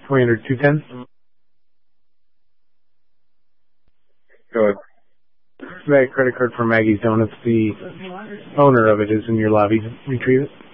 2000 210. Go ahead. That credit card for Maggie's Donuts, the owner of it is in your lobby. Retrieve it.